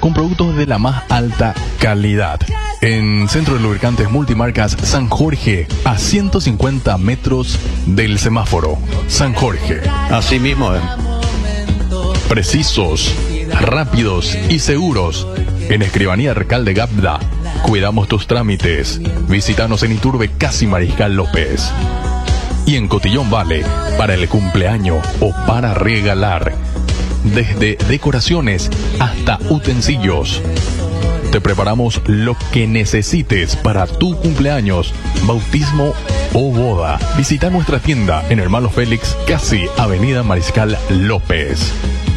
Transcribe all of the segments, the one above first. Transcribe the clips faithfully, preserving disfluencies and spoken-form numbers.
con productos de la más alta calidad. En Centro de Lubricantes Multimarcas San Jorge, a ciento cincuenta metros del semáforo. San Jorge. Así mismo, ¿eh? Precisos, rápidos y seguros. En Escribanía Recalde Gabda, cuidamos tus trámites. Visítanos en Iturbe, casi Mariscal López. Y en Cotillón Vale, para el cumpleaños o para regalar. Desde decoraciones hasta utensilios. Te preparamos lo que necesites para tu cumpleaños, bautismo o boda. Visita nuestra tienda en Hermano Félix, casi Avenida Mariscal López.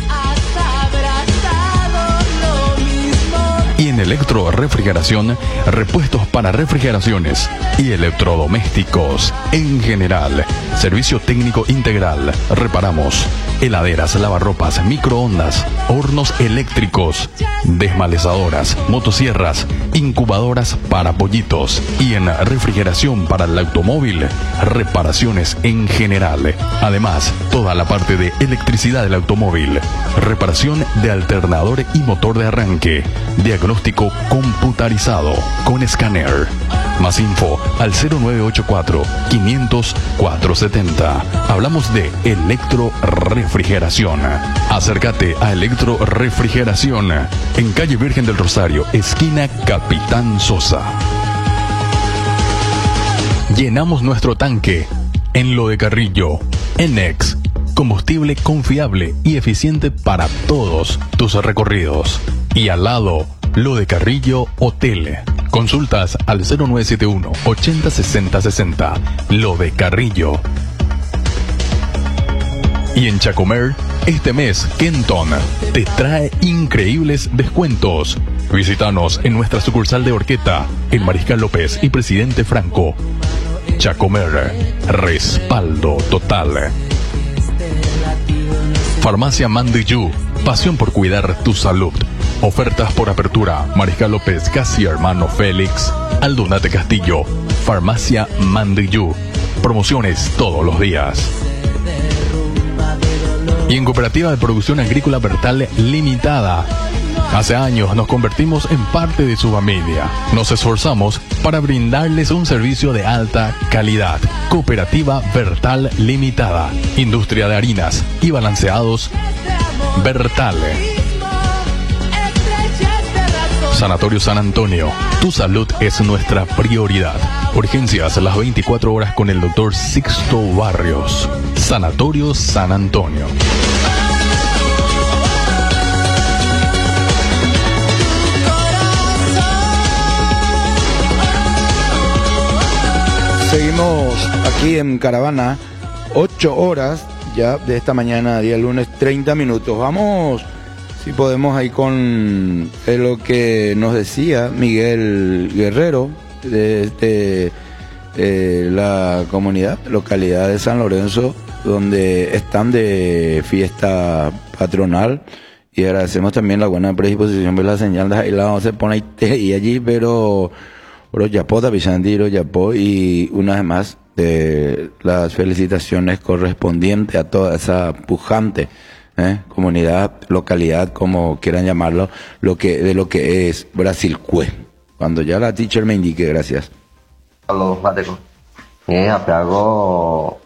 Y en Electro Refrigeración, repuestos para refrigeraciones y electrodomésticos en general. Servicio técnico integral. Reparamos heladeras, lavarropas, microondas, hornos eléctricos, desmalezadoras, motosierras, incubadoras para pollitos. Y en refrigeración para el automóvil, reparaciones en general. Además, toda la parte de electricidad del automóvil. Reparación de alternador y motor de arranque. Diagnóstico computarizado con escáner. Más info al cero nueve ocho cuatro, quinientos, cuatrocientos setenta. Hablamos de Electro Refrigeración. Acércate a Electro Refrigeración en calle Virgen del Rosario, esquina Capitán Sosa. Llenamos nuestro tanque en Lo de Carrillo. Enex, combustible confiable y eficiente para todos tus recorridos. Y al lado, Lo de Carrillo Hotel. Consultas al cero nueve siete uno, ochenta, sesenta, sesenta. Lo de Carrillo. Y en Chacomer, este mes, Kenton te trae increíbles descuentos. Visítanos en nuestra sucursal de Horqueta, en Mariscal López y Presidente Franco. Chacomer, respaldo total. Farmacia Mandiyú, pasión por cuidar tu salud. Ofertas por apertura, Mariscal López, casi Hermano Félix, Aldunate Castillo, Farmacia Mandiyú. Promociones todos los días. Y en Cooperativa de Producción Agrícola Bertal Limitada. Hace años nos convertimos en parte de su familia. Nos esforzamos para brindarles un servicio de alta calidad. Cooperativa Bertal Limitada. Industria de harinas y balanceados Bertal. Sanatorio San Antonio. Tu salud es nuestra prioridad. Urgencias las veinticuatro horas con el doctor Sixto Barrios. Sanatorio San Antonio. Seguimos aquí en Caravana, ocho horas ya de esta mañana, día lunes, treinta minutos. Vamos, si podemos, ahí con eh, lo que nos decía Miguel Guerrero de, de eh, la comunidad, localidad de San Lorenzo, donde están de fiesta patronal. Y agradecemos también la buena predisposición de la señal de ahí la vamos a poner y allí, pero Oro Yapó, Tapichandiro, Yapó, y una vez más de las felicitaciones correspondientes a toda esa pujante ¿eh? comunidad, localidad, como quieran llamarlo, lo que de lo que es Brasilcue. Cuando ya la teacher me indique, gracias. Aló, Mateco. Eh, hago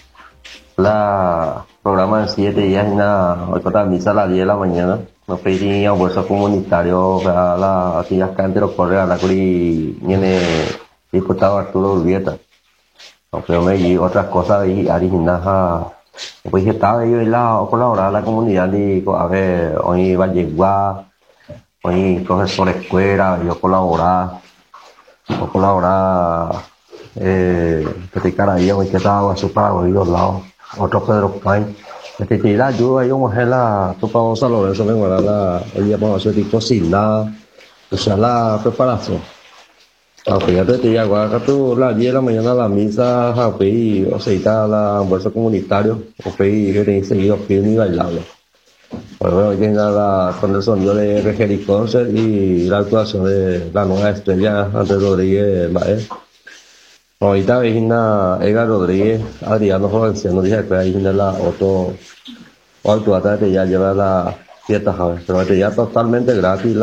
la programa de siete días en la hoy para misa a las diez de la mañana. Nos pedí almuerzo comunitario para las actividades que antes corre a la curi viene diputado Arturo Urbieta. Pero me di otras cosas y original pues estaba yo y la colaborar la comunidad y a ver hoy va a llegar hoy profesor escuela yo colaborar o colaborar eh que cara ahí hoy que estaba super hoy los lados otro Pedro Pain este tira ayuda yo mujer la tu para San Lorenzo vengo a la hoy ya vamos a hacer cocina o sea la preparación. Ah, fíjate, te digo, acá tú la diez de la mañana la misa, a pedir, o sea, está la bolsa comunitario, o pedir, que te seguido, pedir ni bailable. Pues bueno, llega la, con el sonido de Regeri Concert y la actuación de la nueva estrella, Andrés Rodríguez, ¿vale? Ahorita vecina Edgar Rodríguez, Adriano Jovenciano, dije que ahí viene la otro, o actuata que ya lleva la fiesta, ¿sabes? Pero ya totalmente gratis.